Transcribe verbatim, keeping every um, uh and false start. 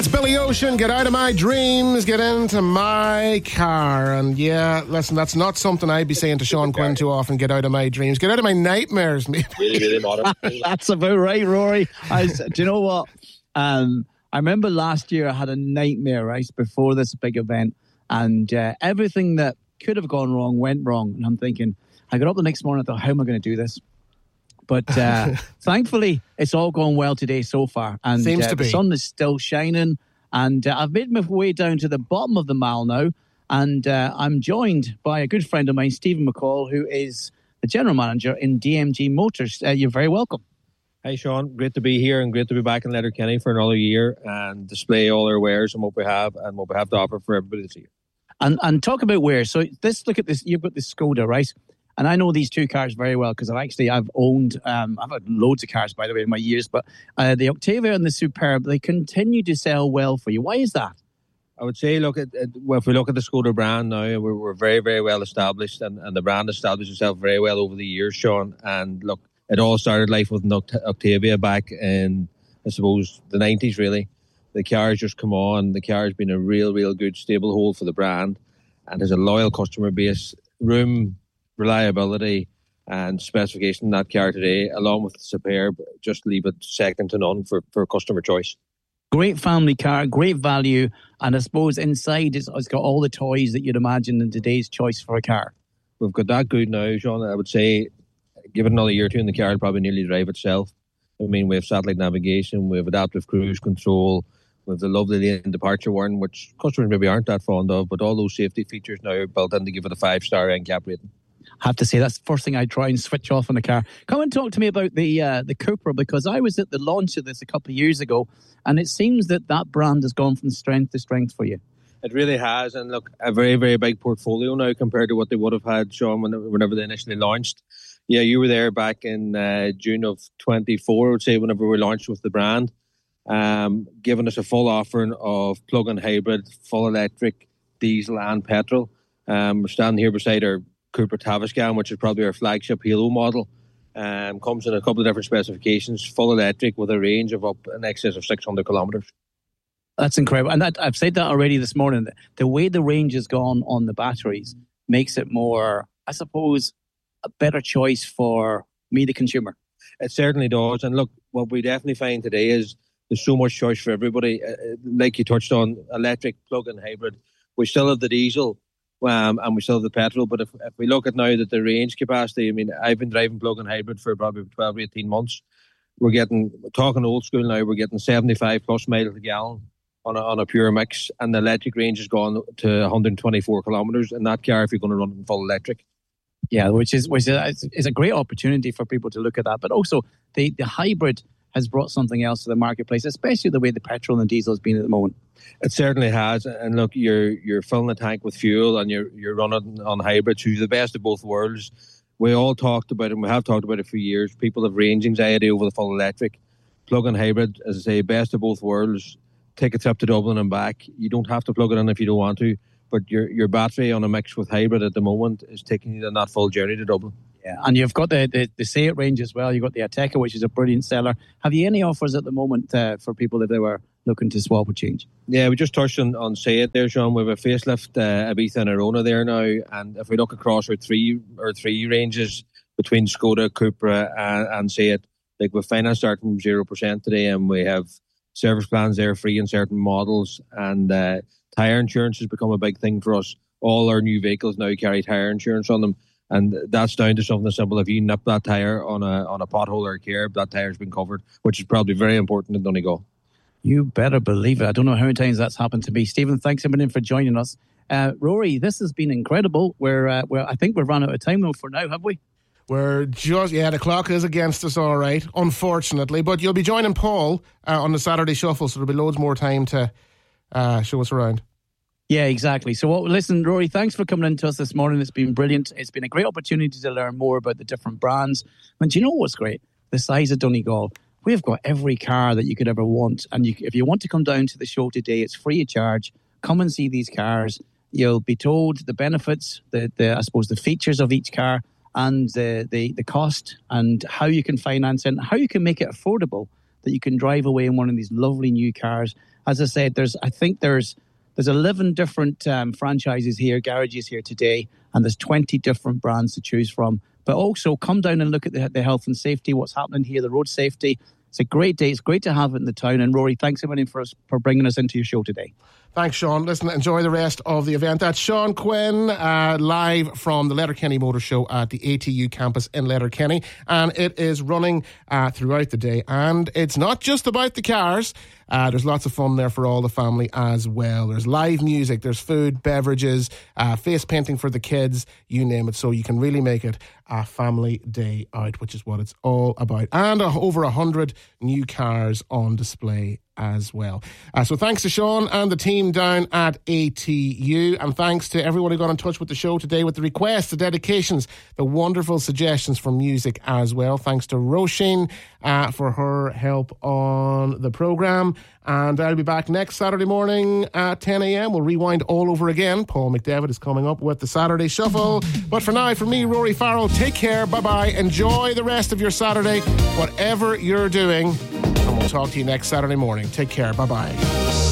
That's Billy Ocean. Get out of my dreams, get into my car. And yeah, listen, that's not something I'd be saying to Sean Quinn too often. Get out of my dreams. Get out of my nightmares, maybe. Really, really modern. That's about right, Rory. I, do you know what? Um, I remember last year I had a nightmare, right, before this big event. And uh, everything that could have gone wrong went wrong. And I'm thinking, I got up the next morning and thought, how am I going to do this? But uh, thankfully, it's all gone well today so far. And Seems uh, to be. The sun is still shining. And uh, I've made my way down to the bottom of the mall now. And uh, I'm joined by a good friend of mine, Stephen McCall, who is the general manager in D M G Motors. Uh, you're very welcome. Hi, Sean. Great to be here and great to be back in Letterkenny for another year and display all our wares and what we have and what we have to offer for everybody to see. And and talk about wares. So let's look at this. You've got the Skoda, right? And I know these two cars very well because I've actually, I've owned, um, I've had loads of cars, by the way, in my years. But uh, the Octavia and the Superb, they continue to sell well for you. Why is that? I would say, look, at, at, well, if we look at the Skoda brand now, we're, we're very, very well established and, and the brand established itself very well over the years, Sean. And look, it all started life with an Oct- Octavia back in, I suppose, the nineties, really. The car's just come on. The car's been a real, real good stable hold for the brand and has a loyal customer base, room, reliability and specification in that car today, along with the Superb, just leave it second to none for, for customer choice. Great family car, great value, and I suppose inside it's, it's got all the toys that you'd imagine in today's choice for a car. We've got that good now, Sean. I would say, give it another year or two and the car will probably nearly drive itself. I mean, we have satellite navigation, we have adaptive cruise control, we have the lovely lane departure warning, which customers maybe aren't that fond of, but all those safety features now are built in to give it a five-star N C A P rating. I have to say, that's the first thing I try and switch off in the car. Come and talk to me about the uh, the Cupra, because I was at the launch of this a couple of years ago, and it seems that that brand has gone from strength to strength for you. It really has, and look, a very, very big portfolio now compared to what they would have had, Sean, when, whenever they initially launched. Yeah, you were there back in uh, June of twenty-four, I would say, whenever we launched with the brand, um, giving us a full offering of plug-in hybrid, full electric, diesel and petrol. Um, we're standing here beside our Cupra Tavascan, which is probably our flagship Halo model. Um, comes in a couple of different specifications, full electric with a range of up in excess of six hundred kilometres. That's incredible. And that, I've said that already this morning. The way the range has gone on the batteries makes it more, I suppose, a better choice for me, the consumer. It certainly does. And look, what we definitely find today is there's so much choice for everybody. Uh, like you touched on, electric, plug-in hybrid. We still have the diesel. Um, and we still have the petrol, but if, if we look at now that the range capacity, I mean, I've been driving plug-in hybrid for probably twelve or eighteen months. We're getting, talking old school now, we're getting seventy-five plus miles a gallon on a, on a pure mix, and the electric range has gone to one hundred twenty-four kilometres in that car if you're going to run it in full electric. Yeah, which is which is, is a great opportunity for people to look at that. But also, the, the hybrid has brought something else to the marketplace, especially the way the petrol and diesel has been at the moment. It certainly has, and look, you're you're filling the tank with fuel, and you're you're running on hybrids, who's the best of both worlds. We all talked about it, and we have talked about it for years. People have range anxiety over the full electric. Plug-in hybrid, as I say, best of both worlds. Take a trip to Dublin and back. You don't have to plug it in if you don't want to, but your your battery on a mix with hybrid at the moment is taking you on that full journey to Dublin. Yeah, and you've got the, the, the Say It range as well. You've got the Ateca, which is a brilliant seller. Have you any offers at the moment uh, for people if they were looking to swap or change? Yeah, we just touched on, on Say It there, Sean. We have a facelift uh, Ibiza and Arona there now, and if we look across our three our three ranges between Skoda, Cupra and, and Say It, like with finance starting from zero percent today, and we have service plans there free in certain models, and uh, tyre insurance has become a big thing for us. All our new vehicles now carry tyre insurance on them. And that's down to something simple. If you nip that tyre on a on a pothole or a curb, that tyre's been covered, which is probably very important in Donegal. You better believe it. I don't know how many times that's happened to me. Stephen, thanks a million for joining us. Uh, Rory, this has been incredible. We're, uh, we're, I think we've run out of time though for now, have we? We're just, yeah, the clock is against us, all right, unfortunately. But you'll be joining Paul uh, on the Saturday Shuffle, so there'll be loads more time to uh, show us around. Yeah, exactly. So, well, listen, Rory, thanks for coming in to us this morning. It's been brilliant. It's been a great opportunity to learn more about the different brands. And do you know what's great? The size of Donegal. We've got every car that you could ever want. And you, if you want to come down to the show today, it's free of charge. Come and see these cars. You'll be told the benefits, the, the I suppose, the features of each car, and the, the, the cost, and how you can finance it, and how you can make it affordable. that you can drive away in one of these lovely new cars. As I said, there's I think there's there's eleven different um, franchises here, garages here today, and there's twenty different brands to choose from. But also come down and look at the, the health and safety, what's happening here, the road safety. It's a great day. It's great to have it in the town. And Rory, thanks a million for us for bringing us into your show today. Thanks, Sean. Listen, enjoy the rest of the event. That's Sean Quinn, uh, live from the Letterkenny Motor Show at the A T U campus in Letterkenny. And it is running uh, throughout the day. And it's not just about the cars. Uh, there's lots of fun there for all the family as well. There's live music, there's food, beverages, uh, face painting for the kids, you name it. So you can really make it a family day out, which is what it's all about. And uh, over one hundred new cars on display as well. Uh, so thanks to Sean and the team down at A T U, and thanks to everyone who got in touch with the show today with the requests, the dedications, the wonderful suggestions for music as well. Thanks to Roisin uh, for her help on the programme. And I'll be back next Saturday morning at ten a.m. We'll rewind all over again. Paul McDevitt is coming up with the Saturday Shuffle. But for now, from me, Rory Farrell, take care, bye-bye. Enjoy the rest of your Saturday, whatever you're doing. And we'll talk to you next Saturday morning. Take care, bye-bye.